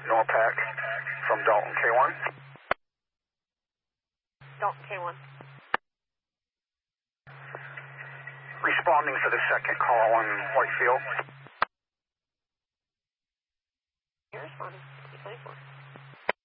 NORPAC from Dalton K1. Dalton K1. Responding for the second call on Whitefield. You're responding. 24.